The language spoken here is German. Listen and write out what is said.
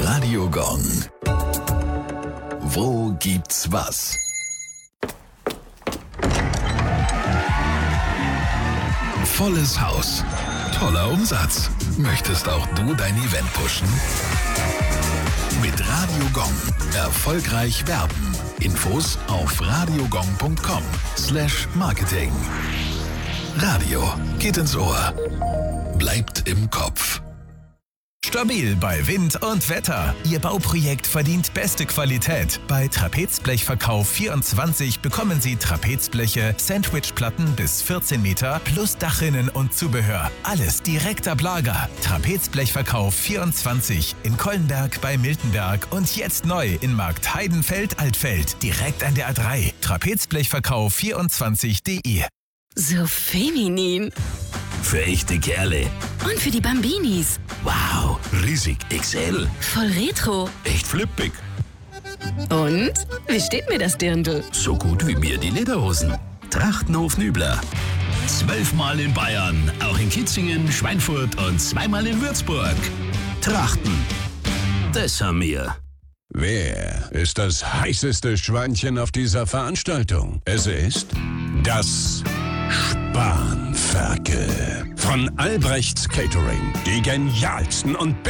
Radio Gong. Wo gibt's was? Volles Haus. Toller Umsatz. Möchtest auch du dein Event pushen? Mit Radio Gong. Erfolgreich werben. Infos auf radiogong.com/Marketing. Radio geht ins Ohr. Bleibt im Kopf. Stabil bei Wind und Wetter. Ihr Bauprojekt verdient beste Qualität. Bei Trapezblechverkauf24 bekommen Sie Trapezbleche, Sandwichplatten bis 14 Meter plus Dachrinnen und Zubehör. Alles direkt ab Lager. Trapezblechverkauf24 in Kollenberg bei Miltenberg und jetzt neu in Markt Heidenfeld-Altfeld. Direkt an der A3. Trapezblechverkauf24.de. So feminin. Für echte Kerle. Und für die Bambinis. Wow, riesig XL. Voll retro. Echt flippig. Und? Wie steht mir das Dirndl? So gut wie mir die Lederhosen. Trachtenhof Nübler. 12-mal in Bayern, auch in Kitzingen, Schweinfurt und 2-mal in Würzburg. Trachten. Das haben wir. Wer ist das heißeste Schweinchen auf dieser Veranstaltung? Es ist das Spanferkel von Albrechts Catering. Die genialsten und